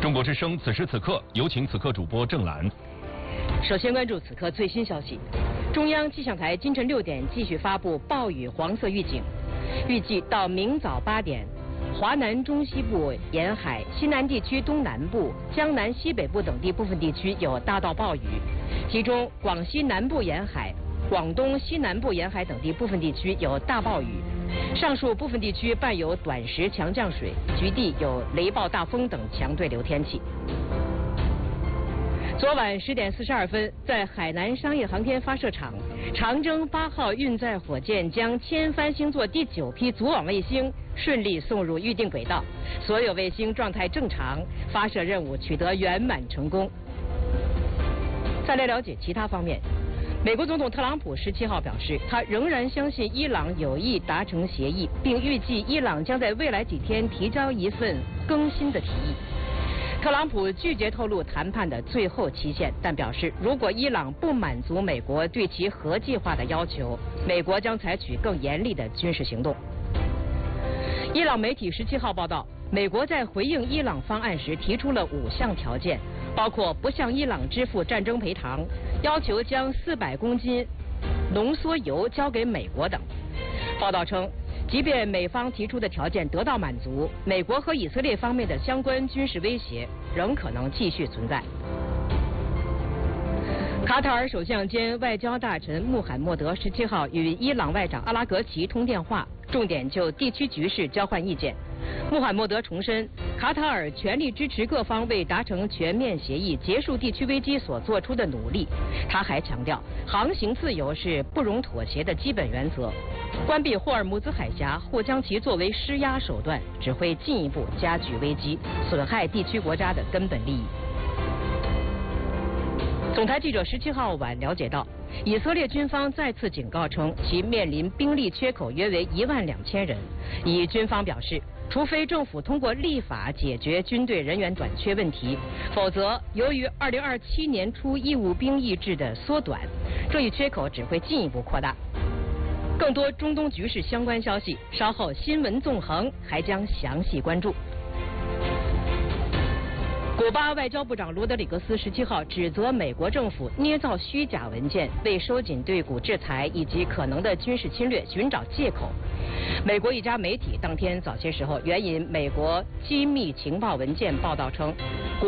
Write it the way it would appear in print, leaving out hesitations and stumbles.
中国之声此时此刻有请此刻主播郑兰。 首先关注此刻最新消息，中央气象台今晨6点继续发布暴雨黄色预警，预计到明早8点，华南中西部沿海、西南地区东南部、江南西北部等地部分地区有大到暴雨，其中广西南部沿海、广东西南部沿海等地部分地区有大暴雨，上述部分地区伴有短时强降水，局地有雷暴大风等强对流天气。昨晚10点42分，在海南商业航天发射场，长征8号运载火箭将千帆星座第9批组网卫星顺利送入预定轨道，所有卫星状态正常，发射任务取得圆满成功。再来了解其他方面，美国总统特朗普17号表示，他仍然相信伊朗有意达成协议，并预计伊朗将在未来几天提交一份更新的提议。特朗普拒绝透露谈判的最后期限，但表示如果伊朗不满足美国对其核计划的要求，美国将采取更严厉的军事行动。伊朗媒体17号报道，美国在回应伊朗方案时提出了5项条件，包括不向伊朗支付战争赔偿，要求将400公斤浓缩铀交给美国等。报道称，即便美方提出的条件得到满足，美国和以色列方面的相关军事威胁仍可能继续存在。卡塔尔首相兼外交大臣穆罕默德17号与伊朗外长阿拉格齐通电话，重点就地区局势交换意见。穆罕默德重申，卡塔尔全力支持各方为达成全面协议、结束地区危机所做出的努力。他还强调，航行自由是不容妥协的基本原则。关闭霍尔木兹海峡或将其作为施压手段，只会进一步加剧危机，损害地区国家的根本利益。总台记者17号晚了解到，以色列军方再次警告称，其面临兵力缺口约为12000人。以军方表示，除非政府通过立法解决军队人员短缺问题，否则由于2027年初义务兵役制的缩短，这一缺口只会进一步扩大。更多中东局势相关消息，稍后新闻纵横还将详细关注。古巴外交部长罗德里格斯17号指责美国政府捏造虚假文件，为收紧对古制裁以及可能的军事侵略寻找借口。美国一家媒体当天早些时候援引美国机密情报文件报道称，